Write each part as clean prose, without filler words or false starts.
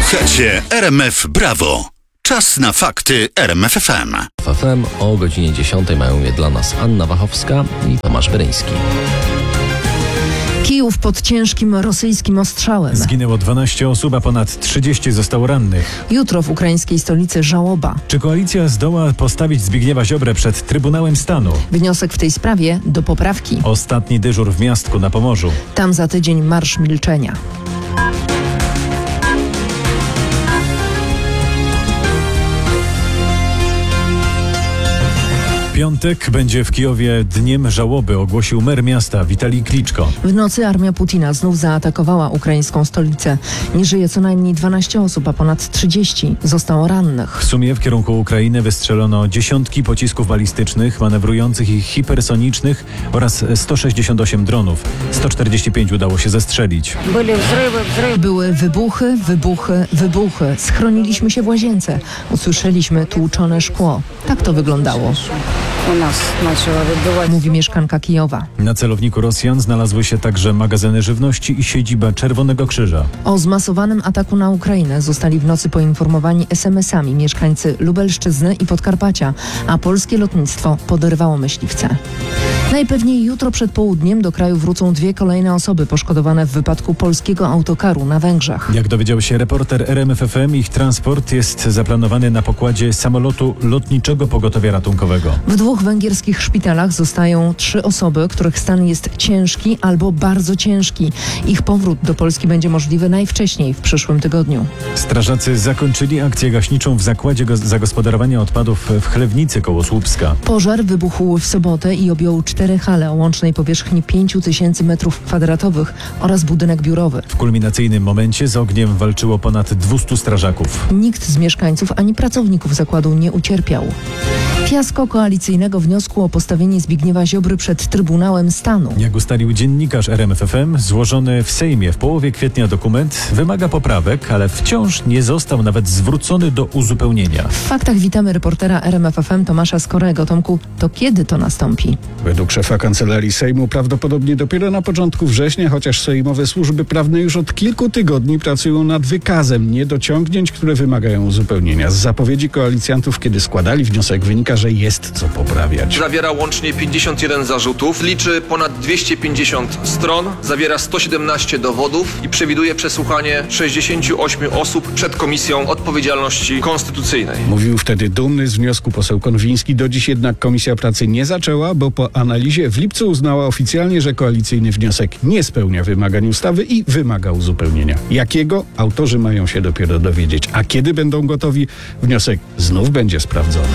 Słuchacie RMF Brawo. Czas na fakty RMF FM. W FM o godzinie 10 mają je dla nas Anna Wachowska i Tomasz Beryński. Kijów pod ciężkim rosyjskim ostrzałem. Zginęło 12 osób, a ponad 30 zostało rannych. Jutro w ukraińskiej stolicy żałoba. Czy koalicja zdoła postawić Zbigniewa Ziobrę przed Trybunałem Stanu? Wniosek w tej sprawie do poprawki. Ostatni dyżur w Miastku na Pomorzu. Tam za tydzień marsz milczenia. Piątek będzie w Kijowie dniem żałoby, ogłosił mer miasta Witalij Kliczko. W nocy armia Putina znów zaatakowała ukraińską stolicę. Nie żyje co najmniej 12 osób, a ponad 30 zostało rannych. W sumie w kierunku Ukrainy wystrzelono dziesiątki pocisków balistycznych, manewrujących i hipersonicznych oraz 168 dronów. 145 udało się zestrzelić. Były wybuchy. Schroniliśmy się w łazience. Usłyszeliśmy tłuczone szkło. Tak to wyglądało, mówi mieszkanka Kijowa. Na celowniku Rosjan znalazły się także magazyny żywności i siedziba Czerwonego Krzyża. O zmasowanym ataku na Ukrainę zostali w nocy poinformowani SMS-ami mieszkańcy Lubelszczyzny i Podkarpacia, a polskie lotnictwo poderwało myśliwce. Najpewniej jutro przed południem do kraju wrócą 2 kolejne osoby poszkodowane w wypadku polskiego autokaru na Węgrzech. Jak dowiedział się reporter RMF FM, ich transport jest zaplanowany na pokładzie samolotu lotniczego pogotowia ratunkowego. W 2 węgierskich szpitalach zostają 3 osoby, których stan jest ciężki albo bardzo ciężki. Ich powrót do Polski będzie możliwy najwcześniej w przyszłym tygodniu. Strażacy zakończyli akcję gaśniczą w zakładzie zagospodarowania odpadów w Chlewnicy koło Słupska. Pożar wybuchł w sobotę i objął 4 hale o łącznej powierzchni 5000 m2 oraz budynek biurowy. W kulminacyjnym momencie z ogniem walczyło ponad 200 strażaków. Nikt z mieszkańców ani pracowników zakładu nie ucierpiał. Fiasko koalicyjnego wniosku o postawienie Zbigniewa Ziobry przed Trybunałem Stanu. Jak ustalił dziennikarz RMF FM, złożony w Sejmie w połowie kwietnia dokument wymaga poprawek, ale wciąż nie został nawet zwrócony do uzupełnienia. W faktach witamy reportera RMF FM Tomasza Skorego. Tomku, to kiedy to nastąpi? Według szefa Kancelarii Sejmu prawdopodobnie dopiero na początku września, chociaż sejmowe służby prawne już od kilku tygodni pracują nad wykazem niedociągnięć, które wymagają uzupełnienia. Z zapowiedzi koalicjantów, kiedy składali wniosek, wynika, że jest co poprawiać. Zawiera łącznie 51 zarzutów, liczy ponad 250 stron, zawiera 117 dowodów i przewiduje przesłuchanie 68 osób przed Komisją Odpowiedzialności Konstytucyjnej. Mówił wtedy dumny z wniosku poseł Konwiński. Do dziś jednak Komisja Pracy nie zaczęła, bo po analizie w lipcu uznała oficjalnie, że koalicyjny wniosek nie spełnia wymagań ustawy i wymaga uzupełnienia. Jakiego? Autorzy mają się dopiero dowiedzieć. A kiedy będą gotowi? Wniosek znów będzie sprawdzony.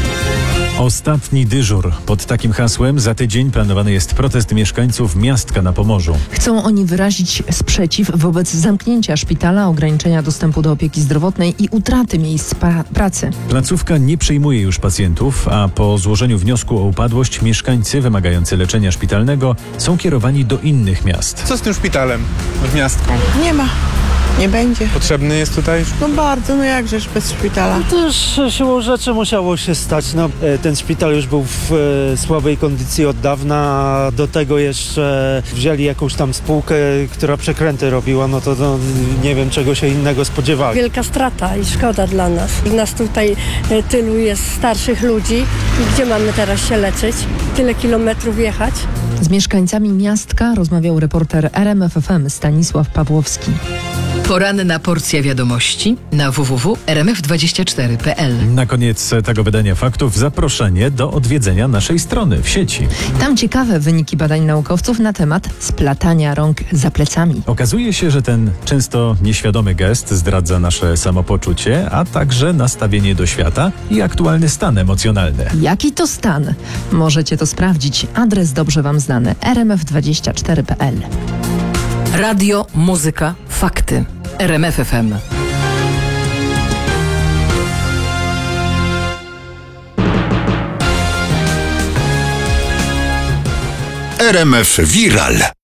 Ostatni dyżur. Pod takim hasłem za tydzień planowany jest protest mieszkańców Miastka na Pomorzu. Chcą oni wyrazić sprzeciw wobec zamknięcia szpitala, ograniczenia dostępu do opieki zdrowotnej i utraty miejsc pracy. Placówka nie przyjmuje już pacjentów, a po złożeniu wniosku o upadłość mieszkańcy wymagający leczenia szpitalnego są kierowani do innych miast. Co z tym szpitalem w Miastku? Nie ma. Nie będzie. Potrzebny jest tutaj? No bardzo, no jakżeż bez szpitala. Też siłą rzeczy musiało się stać. Ten szpital już był w słabej kondycji od dawna, a do tego jeszcze wzięli jakąś tam spółkę, która przekręty robiła, to nie wiem czego się innego spodziewali. Wielka strata i szkoda dla nas. I nas tutaj tylu jest starszych ludzi i gdzie mamy teraz się leczyć? Tyle kilometrów jechać? Z mieszkańcami Miastka rozmawiał reporter RMF FM Stanisław Pawłowski. Poranna porcja wiadomości na www.rmf24.pl. Na koniec tego wydania faktów zaproszenie do odwiedzenia naszej strony w sieci. Tam ciekawe wyniki badań naukowców na temat splatania rąk za plecami. Okazuje się, że ten często nieświadomy gest zdradza nasze samopoczucie, a także nastawienie do świata i aktualny stan emocjonalny. Jaki to stan? Możecie to sprawdzić. Adres dobrze wam znany: rmf24.pl. Radio, muzyka, fakty. RMF FM. RMF Viral.